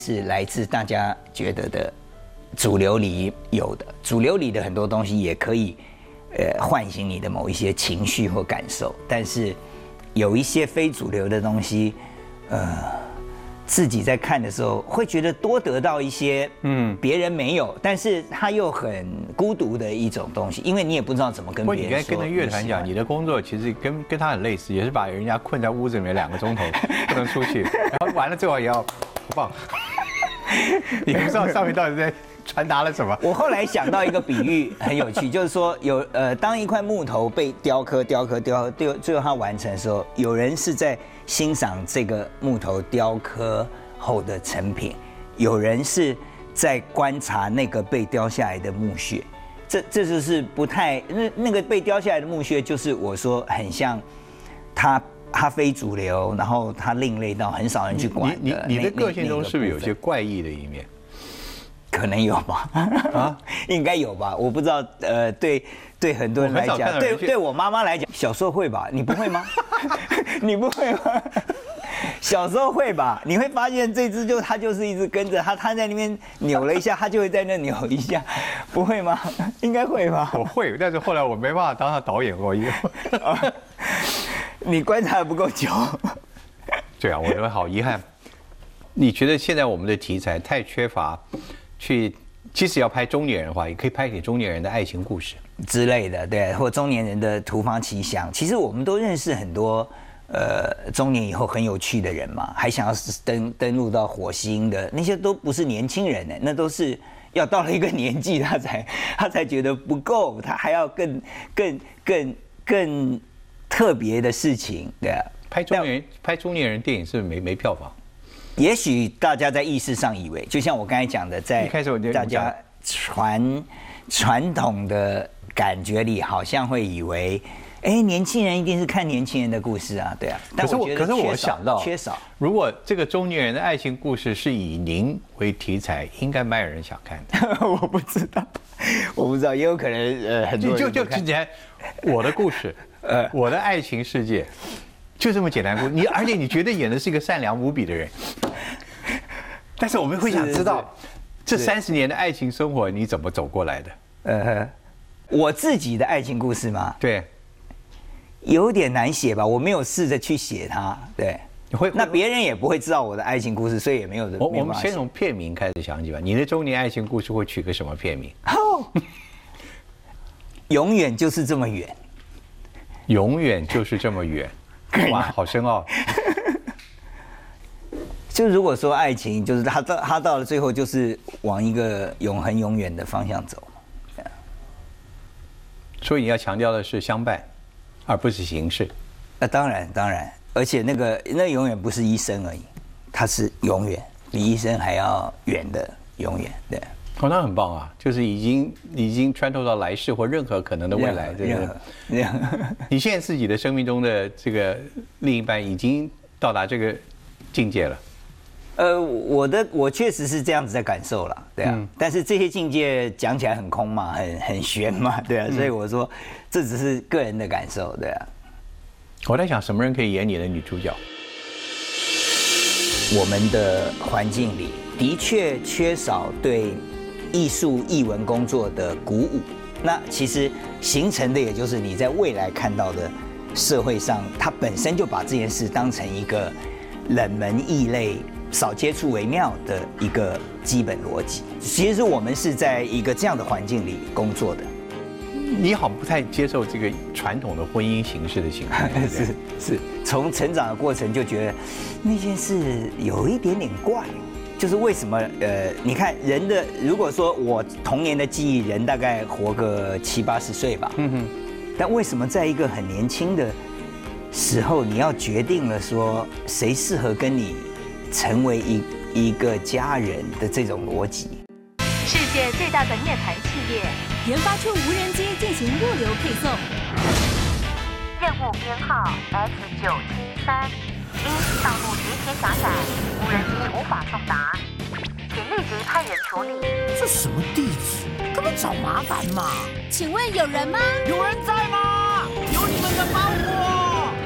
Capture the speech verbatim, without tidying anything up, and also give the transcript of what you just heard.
是来自大家觉得的主流里有的，主流里的很多东西也可以，呃，唤醒你的某一些情绪或感受，但是有一些非主流的东西，呃，自己在看的时候会觉得多得到一些，嗯，别人没有，但是他又很孤独的一种东西，因为你也不知道怎么跟别人说。 不过你刚才跟乐团讲，你的工作其实跟跟他很类似，也是把人家困在屋子里面两个钟头不能出去，然后完了最后也要，好棒。你不知道上面到底在传达了什么。 我后来想到一个比喻很有趣，就是说有呃，当一块木头被雕刻、雕刻、雕刻，最最后它完成的时候，有人是在欣赏这个木头雕刻后的成品，有人是在观察那个被雕下来的木屑。这这就是不太那那个被雕下来的木屑，就是我说很像它。它非主流，然后它另类到很少人去管的。 你你你的个性中是不是有些怪异的一面？ 可能有吧，啊，应该有吧，我不知道。呃，对对，很多人来讲，对对我妈妈来讲，小时候会吧？你不会吗？你不会吗？小时候会吧？你会发现这只就它就是一直跟着它，它在那边扭了一下，它就会在那扭一下，不会吗？应该会吧？ 我会，但是后来我没办法当他导演过一个。 你观察的不够久。 对啊，我觉得好遗憾。你觉得现在我们的题材太缺乏，去即使要拍中年人的话，也可以拍给中年人的爱情故事之类的，对，或中年人的突发奇想。其实我们都认识很多，呃，中年以后很有趣的人嘛，还想要登登陆到火星的那些都不是年轻人呢，那都是要到了一个年纪他才他才觉得不够，他还要更更更更。特别的事情，对啊， 拍中年拍中年人电影是不是没没票房？ 也许大家在意识上以为，就像我刚才讲的，在大家传传统的感觉里，好像会以为，哎，年轻人一定是看年轻人的故事啊，对啊。 可是我可是我想到缺少， 如果这个中年人的爱情故事是以您为题材，应该蛮有人想看的。 我不知道，我不知道，也有可能呃很多人就就听起来我的故事。呃，我的爱情世界，就这么简单故事。你而且你觉得演的是一个善良无比的人，但是我们会想知道，这三十年的爱情生活你怎么走过来的？ 呃，我自己的爱情故事吗？ 对， 有点难写吧，我没有试着去写它。对，会那别人也不会知道我的爱情故事，所以也没有人。 我我们先从片名开始想起吧。你的中年爱情故事会取个什么片名？ 永远就是这么远。 永远就是这么远，哇，好深奥。 就如果说爱情，就是他到他到了最后，就是往一个永恒、永远的方向走。 所以你要强调的是相伴，而不是形式。 那、呃、当然，当然，而且那个那永远不是一生而已，它是永远，比一生还要远的永远。对。 哦，那很棒啊！就是已经已经穿透到来世或任何可能的未来，对不对？你现在自己的生命中的这个另一半已经到达这个境界了。 呃，我的我确实是这样子在感受了，对啊。嗯、但是这些境界讲起来很空嘛，很很玄嘛，对啊。嗯、所以我说这只是个人的感受，对啊。 我在想，什么人可以演你的女主角？ 我们的环境里的确缺少对艺术艺文工作的鼓舞，那其实形成的也就是你在未来看到的社会上，它本身就把这件事当成一个冷门异类、少接触为妙的一个基本逻辑。其实我们是在一个这样的环境里工作的。 你好，不太接受这个传统的婚姻形式的形态， 是是，从成长的过程就觉得那件事有一点点怪。就是为什么？呃，你看人的，如果说我童年的记忆，人大概活个七八十岁吧。嗯哼。但为什么在一个很年轻的时候，你要决定了说谁适合跟你成为一一个家人的这种逻辑？ 世界最大的面谈企业研发出无人机进行物流配送。任务编号 F 九七三。一、道路极其狭窄，无人机无法送达，请立即派人处理。 这什么地址？根本找麻烦嘛！ 请问有人吗？ 有人在吗？有你们的包裹。